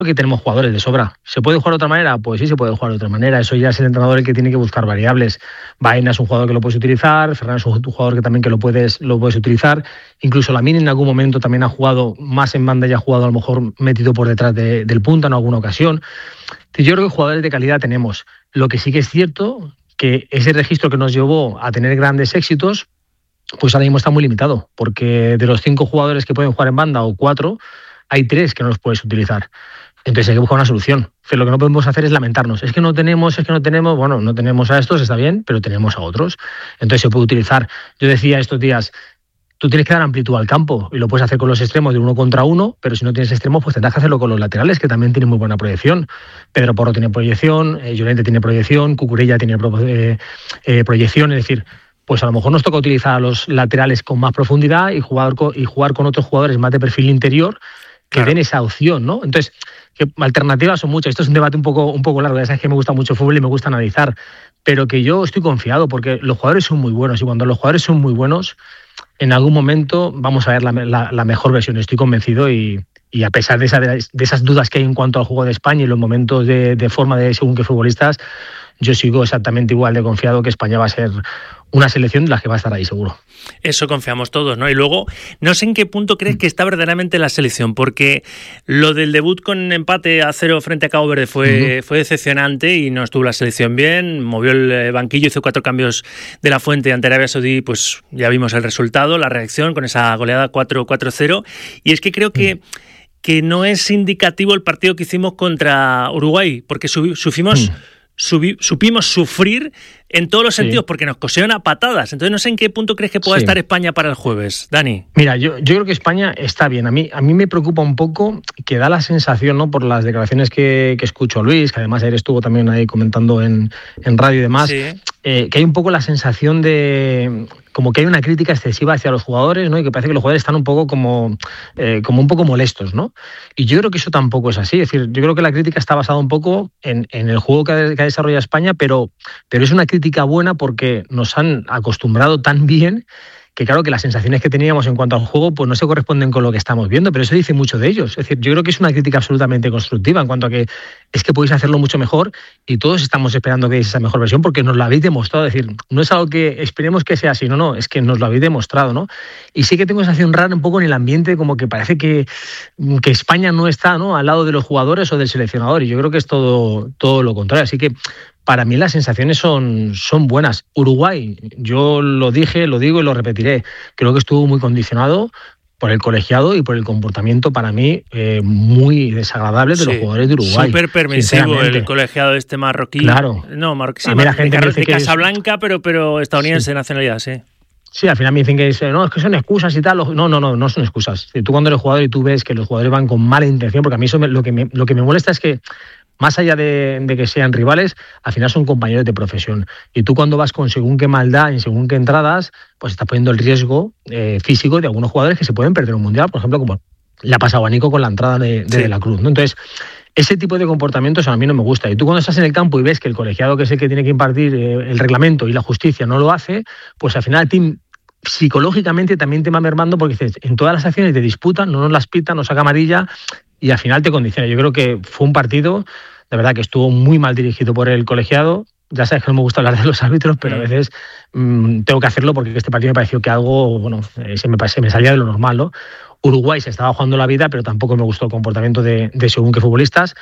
que tenemos jugadores de sobra. ¿Se puede jugar de otra manera? Pues sí, se puede jugar de otra manera. Eso ya es el entrenador el que tiene que buscar variables. Baena es un jugador que lo puedes utilizar, Ferran es un jugador que también que lo puedes utilizar. Incluso Lamine en algún momento también ha jugado más en banda y ha jugado a lo mejor metido por detrás del punta en alguna ocasión. Yo creo que jugadores de calidad tenemos. Lo que sí que es cierto que ese registro que nos llevó a tener grandes éxitos, pues ahora mismo está muy limitado, porque de los 5 jugadores que pueden jugar en banda o 4, hay 3 que no los puedes utilizar. Entonces hay que buscar una solución. Pero lo que no podemos hacer es lamentarnos. Es que no tenemos, bueno, no tenemos a estos, está bien, pero tenemos a otros. Entonces se puede utilizar. Yo decía estos días, tú tienes que dar amplitud al campo y lo puedes hacer con los extremos de 1 contra 1, pero si no tienes extremos, pues tendrás que hacerlo con los laterales, que también tienen muy buena proyección. Pedro Porro tiene proyección, Llorente tiene proyección, Cucurella tiene proyección, es decir, pues a lo mejor nos toca utilizar a los laterales con más profundidad y jugar con otros jugadores más de perfil interior que den esa opción, ¿no? Entonces, que alternativas son muchas. Esto es un debate un poco largo. Ya sabes que me gusta mucho el fútbol y me gusta analizar, pero que yo estoy confiado porque los jugadores son muy buenos y cuando los jugadores son muy buenos, en algún momento vamos a ver la mejor versión. Estoy convencido y a pesar de esas dudas que hay en cuanto al juego de España y los momentos de forma de según qué futbolistas, yo sigo exactamente igual de confiado que España va a ser una selección de las que va a estar ahí seguro. Eso confiamos todos, ¿no? Y luego, no sé en qué punto crees que está verdaderamente la selección, porque lo del debut con empate a 0 frente a Cabo Verde fue decepcionante y no estuvo la selección bien, movió el banquillo, hizo 4 cambios de la Fuente ante Arabia Saudí, pues ya vimos el resultado, la reacción con esa goleada 4-0, y es que creo que no es indicativo el partido que hicimos contra Uruguay, porque supimos sufrir en todos los sentidos, porque nos cosieron a patadas. Entonces no sé en qué punto crees que pueda estar España para el jueves, Dani. Mira, yo creo que España está bien. A mí me preocupa un poco que da la sensación, ¿no?, por las declaraciones que escucho a Luis, que además ayer estuvo también ahí comentando en radio y demás, que hay un poco la sensación de como que hay una crítica excesiva hacia los jugadores, ¿no?, y que parece que los jugadores están un poco como un poco molestos, ¿no? Y yo creo que eso tampoco es así. Es decir, yo creo que la crítica está basada un poco en el juego que ha desarrollado España, pero es una crítica buena porque nos han acostumbrado tan bien que claro que las sensaciones que teníamos en cuanto al juego pues no se corresponden con lo que estamos viendo, pero eso dice mucho de ellos. Es decir, yo creo que es una crítica absolutamente constructiva en cuanto a que es que podéis hacerlo mucho mejor y todos estamos esperando que deis esa mejor versión porque nos lo habéis demostrado. Es decir, no es algo que esperemos que sea así, no, es que nos lo habéis demostrado, ¿no? Y sí que tengo esa sensación rara un poco en el ambiente, como que parece que España no está, ¿no?, al lado de los jugadores o del seleccionador, y yo creo que es todo lo contrario. Así que para mí las sensaciones son buenas. Uruguay, yo lo dije, lo digo y lo repetiré, creo que estuvo muy condicionado por el colegiado y por el comportamiento para mí muy desagradable de los jugadores de Uruguay. Súper permisivo el colegiado marroquí. Claro. No, marroquí, a mí la gente de Casablanca, pero estadounidense de nacionalidad, sí. Sí, al final me dicen que es que son excusas y tal. No son excusas. Tú cuando eres jugador y tú ves que los jugadores van con mala intención, porque a mí eso lo que me molesta es que más allá de que sean rivales, al final son compañeros de profesión. Y tú cuando vas con según qué maldad y según qué entradas, pues estás poniendo el riesgo físico de algunos jugadores que se pueden perder un mundial, por ejemplo, como le ha pasado a Nico con la entrada de la Cruz, ¿no? Entonces, ese tipo de comportamientos a mí no me gusta. Y tú cuando estás en el campo y ves que el colegiado, que es el que tiene que impartir el reglamento y la justicia, no lo hace, pues al final a ti psicológicamente también te va mermando porque dices, en todas las acciones te disputan, no nos las pitan, nos saca amarilla y al final te condiciona. Yo creo que fue un partido, de verdad, que estuvo muy mal dirigido por el colegiado. Ya sabes que no me gusta hablar de los árbitros, pero a veces tengo que hacerlo porque este partido me pareció que algo, se me salía de lo normal, ¿no? Uruguay se estaba jugando la vida, pero tampoco me gustó el comportamiento de según qué futbolistas.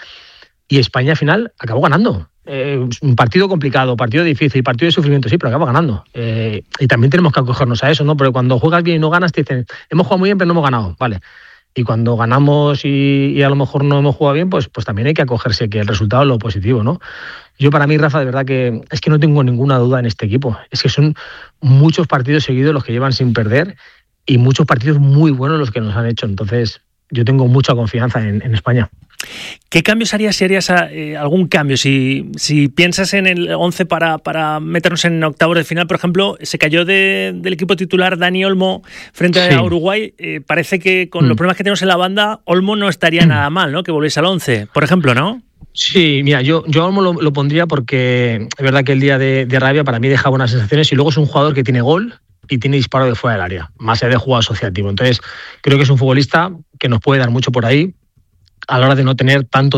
Y España al final acabó ganando. Un partido complicado, partido difícil, partido de sufrimiento, sí, pero acaba ganando. Y también tenemos que acogernos a eso, ¿no? Porque cuando juegas bien y no ganas, te dicen, hemos jugado muy bien, pero no hemos ganado, vale. Y cuando ganamos y a lo mejor no hemos jugado bien, pues también hay que acogerse que el resultado es lo positivo, ¿no? Yo para mí, Rafa, de verdad que es que no tengo ninguna duda en este equipo. Es que son muchos partidos seguidos los que llevan sin perder y muchos partidos muy buenos los que nos han hecho. Entonces, yo tengo mucha confianza en España. ¿Qué cambios harías si harías algún cambio? Si piensas en el 11 para meternos en octavos de final, por ejemplo, se cayó del equipo titular Dani Olmo frente a Uruguay. Parece que con los problemas que tenemos en la banda, Olmo no estaría nada mal, ¿no? Que volviese al 11, por ejemplo, ¿no? Sí, mira, yo Olmo lo pondría porque es verdad que el día de Arabia para mí deja buenas sensaciones y luego es un jugador que tiene gol y tiene disparo de fuera del área, más allá de juego asociativo. Entonces, creo que es un futbolista que nos puede dar mucho por ahí. a la hora de no tener tanto